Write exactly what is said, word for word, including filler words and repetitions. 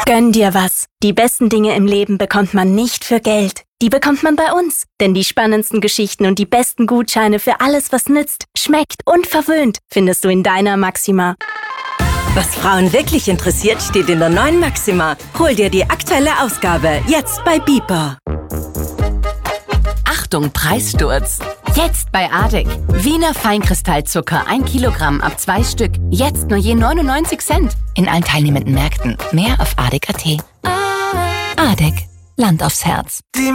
Gönn dir was. Die besten Dinge im Leben bekommt man nicht für Geld. Die bekommt man bei uns. Denn die spannendsten Geschichten und die besten Gutscheine für alles, was nützt, schmeckt und verwöhnt, findest du in deiner Maxima. Was Frauen wirklich interessiert, steht in der neuen Maxima. Hol dir die aktuelle Ausgabe jetzt bei Bieper. Achtung, Preissturz! Jetzt bei Adek. Wiener Feinkristallzucker, ein Kilogramm ab zwei Stück. Jetzt nur je neunundneunzig Cent. In allen teilnehmenden Märkten. Mehr auf adek punkt at. Adek. Land aufs Herz.